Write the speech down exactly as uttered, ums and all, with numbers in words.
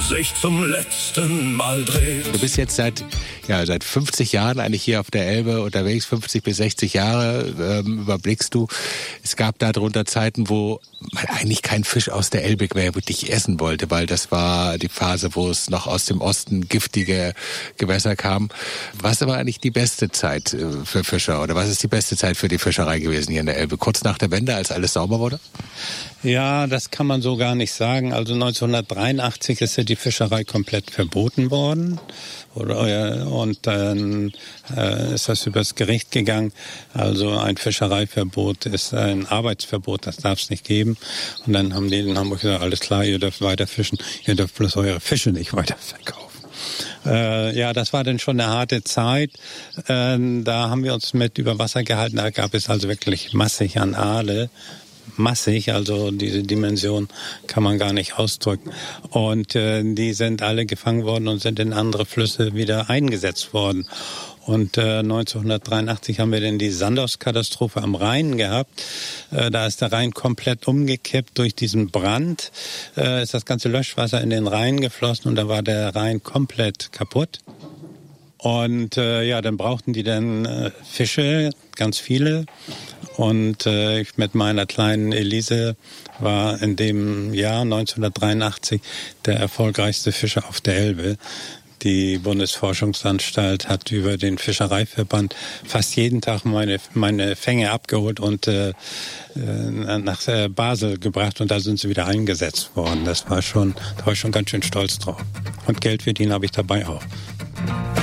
sich zum letzten Mal dreht. Du bist jetzt seit, ja, seit fünfzig Jahren eigentlich hier auf der Elbe unterwegs, fünfzig bis sechzig Jahre ähm, überblickst du. Es gab da drunter Zeiten, wo man eigentlich keinen Fisch aus der Elbe mehr wirklich essen wollte, weil das war die Phase, wo es noch aus dem Osten giftige Gewässer kam. Was war eigentlich die beste Zeit für Fischer oder was ist die beste Zeit für die Fischerei gewesen hier in der Elbe? Kurz nach der Wende, als alles sauber wurde? Ja, das kann man so gar nicht sagen. Also neunzehnhundertdreiundachtzig ist ja die Fischerei komplett verboten worden. Und dann äh, ist das übers Gericht gegangen. Also ein Fischereiverbot ist ein Arbeitsverbot, das darf es nicht geben. Und dann haben die in Hamburg gesagt, alles klar, ihr dürft weiter fischen, ihr dürft bloß eure Fische nicht weiter verkaufen. Äh, ja, das war dann schon eine harte Zeit. Äh, da haben wir uns mit über Wasser gehalten. Da gab es also wirklich massig an Aale. Massig, also diese Dimension kann man gar nicht ausdrücken. Und äh, die sind alle gefangen worden und sind in andere Flüsse wieder eingesetzt worden. Und äh, neunzehnhundertdreiundachtzig haben wir dann die Sandowskatastrophe am Rhein gehabt. Äh, da ist der Rhein komplett umgekippt durch diesen Brand. Äh, ist das ganze Löschwasser in den Rhein geflossen und da war der Rhein komplett kaputt. Und äh, ja, dann brauchten die dann äh, Fische, ganz viele. Und äh, ich mit meiner kleinen Elise war in dem Jahr neunzehnhundertdreiundachtzig der erfolgreichste Fischer auf der Elbe. Die Bundesforschungsanstalt hat über den Fischereiverband fast jeden Tag meine meine Fänge abgeholt und äh, nach äh, Basel gebracht und da sind sie wieder eingesetzt worden. Das war schon, da war ich schon ganz schön stolz drauf. Und Geld verdienen habe ich dabei auch.